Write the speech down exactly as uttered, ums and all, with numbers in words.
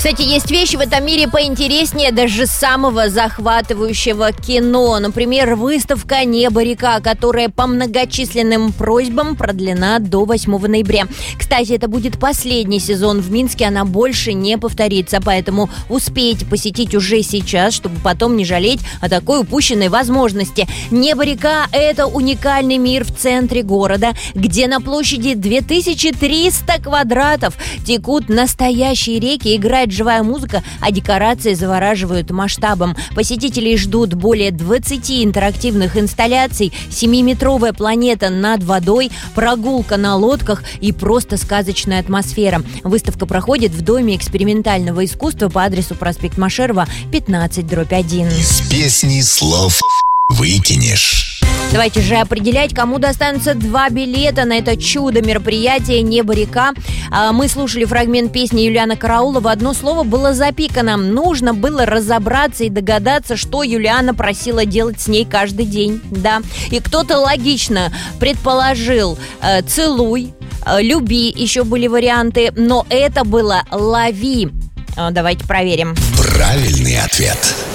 Кстати, есть вещи в этом мире поинтереснее даже самого захватывающего кино. Например, выставка «Небо-река», которая по многочисленным просьбам продлена до восьмого ноября. Кстати, это будет последний сезон в Минске, она больше не повторится, поэтому успейте посетить уже сейчас, чтобы потом не жалеть о такой упущенной возможности. «Небо-река» — это уникальный мир в центре города, где на площади две тысячи триста квадратов текут настоящие реки, играет живая музыка, а декорации завораживают масштабом. Посетителей ждут более двадцати интерактивных инсталляций, семиметровая планета над водой, прогулка на лодках и просто сказочная атмосфера. Выставка проходит в Доме экспериментального искусства по адресу проспект Машерова, пятнадцать дробь один. Из песни слов выкинешь. Давайте же определять, кому достанутся два билета на это чудо-мероприятие «Небо-река». Мы слушали фрагмент песни Юлианы Карауловой. Одно слово было запикано. Нужно было разобраться и догадаться, что Юлиана просила делать с ней каждый день. Да. И кто-то логично предположил э, «целуй», э, «люби», еще были варианты. Но это было «лови». Давайте проверим. Правильный ответ.